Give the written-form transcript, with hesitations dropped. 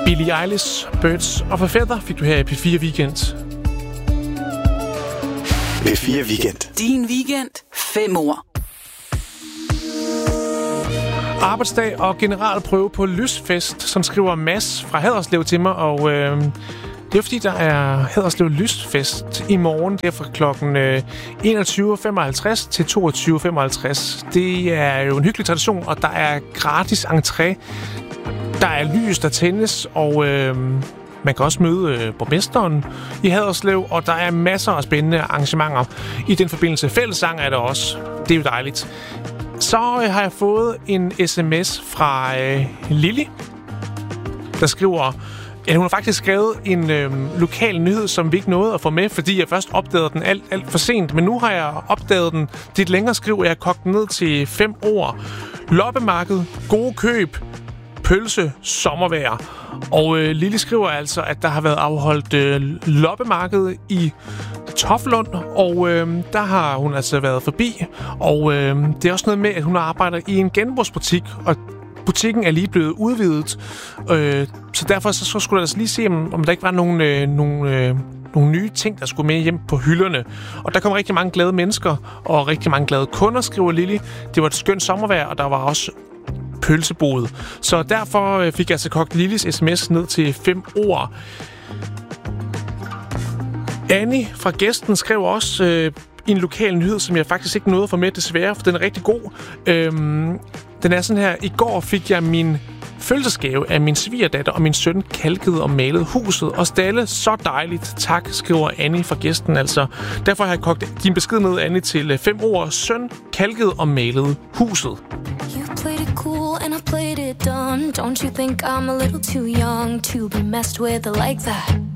Billie Eilish, Birds of a Feather fik du her i P4 Weekend. P4 Weekend. Din weekend. 5 ord. Arbejdsdag og generalprøve på Lystfest, som skriver Mads fra Haderslev til mig, og det er fordi, der er Haderslev Lystfest i morgen. Det er fra klokken 21.55 til 22.55. Det er jo en hyggelig tradition, og der er gratis entré. Der er lys, der tændes, og man kan også møde borgmesteren i Haderslev, og der er masser af spændende arrangementer. I den forbindelse fællessang er der også. Det er jo dejligt. Så har jeg fået en sms fra Lili, der skriver... Ja, hun har faktisk skrevet en lokal nyhed, som vi ikke nåede at få med, fordi jeg først opdagede den alt for sent. Men nu har jeg opdaget den. Det er et længere skriv, jeg har kogt den ned til 5 ord. Loppemarked, gode køb, pølse, sommervejr. Og Lille skriver altså, at der har været afholdt loppemarked i Toflund, og der har hun altså været forbi. Og det er også noget med, at hun arbejder i en genbrugsbutik, og butikken er lige blevet udvidet, så derfor så skulle jeg altså lige se, om der ikke var nogle nye ting, der skulle med hjem på hylderne. Og der kom rigtig mange glade mennesker, og rigtig mange glade kunder, skriver Lili. Det var et skønt sommervejr, og der var også pølsebod. Så derfor fik jeg altså kogt Lillis sms ned til 5 ord. Annie fra Gæsten skrev også i en lokal nyhed, som jeg faktisk ikke nåede at få med desværre, for den er rigtig god. Den er sådan her: i går fik jeg min fødselsdagsgave af min svigerdatter, og min søn kalkede og malede huset og stalle. Så dejligt. Tak, skriver Annie fra Gæsten altså. Derfor har jeg kogt din besked ned, Annie, til 5 ord. Søn kalkede og malede huset. You played it cool and I played it dumb. Don't you think I'm a little too young to be messed with like that?